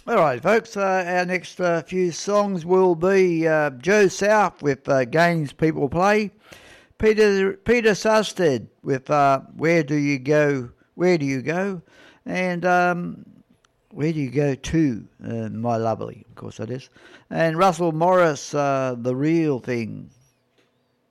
All right, folks. Our next few songs will be Joe South with Games People Play, Peter Sasted with Where Do You Go, Where Do You Go, and Where Do You Go To, My Lovely, of course that is, and Russell Morris, The Real Thing.